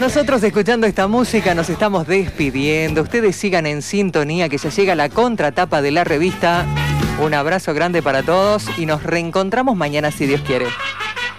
Nosotros escuchando esta música nos estamos despidiendo. Ustedes sigan en sintonía que ya llega la contratapa de la revista. Un abrazo grande para todos y nos reencontramos mañana si Dios quiere.